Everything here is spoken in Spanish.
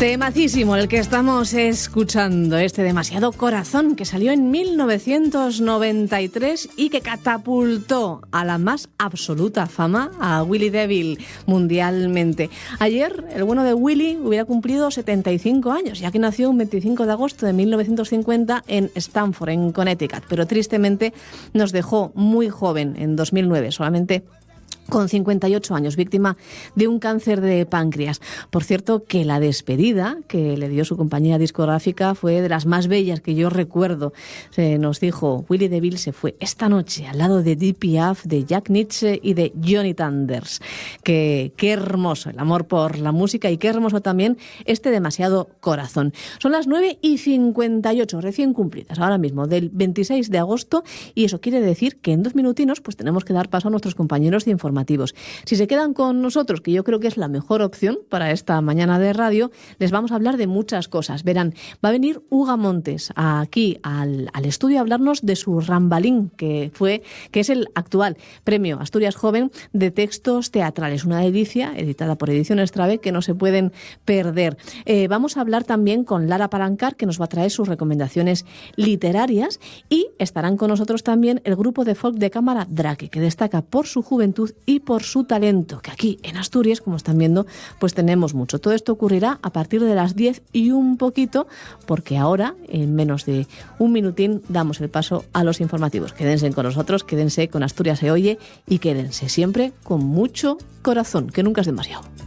Temacísimo el que estamos escuchando, este Demasiado Corazón, que salió en 1993 y que catapultó a la más absoluta fama a Willie DeVille mundialmente. Ayer, el bueno de Willie hubiera cumplido 75 años, ya que nació un 25 de agosto de 1950 en Stamford, en Connecticut, pero tristemente nos dejó muy joven, en 2009, solamente con 58 años, víctima de un cáncer de páncreas. Por cierto, que la despedida que le dio su compañía discográfica fue de las más bellas que yo recuerdo. Se nos dijo, Willie DeVille se fue esta noche al lado de Edith Piaf, de Jack Nietzsche y de Johnny Thunders. Qué hermoso el amor por la música y qué hermoso también este Demasiado Corazón. Son las 9:58, recién cumplidas, ahora mismo, del 26 de agosto, y eso quiere decir que en 2 minutinos pues tenemos que dar paso a nuestros compañeros de informativos. Si se quedan con nosotros, que yo creo que es la mejor opción para esta mañana de radio, les vamos a hablar de muchas cosas. Verán, va a venir Uga Montes aquí al estudio a hablarnos de su Rambalín, que es el actual premio Asturias Joven de textos teatrales. Una delicia, editada por Ediciones Trave, que no se pueden perder. Vamos a hablar también con Lara Palancar, que nos va a traer sus recomendaciones literarias, y estarán con nosotros también el grupo de folk de cámara Drake, que destaca por su juventud y por su talento, que aquí en Asturias, como están viendo, pues tenemos mucho. Todo esto ocurrirá a partir de las 10 y un poquito, porque ahora, en menos de un minutín, damos el paso a los informativos. Quédense con nosotros, quédense con Asturias se oye y quédense siempre con mucho corazón, que nunca es demasiado.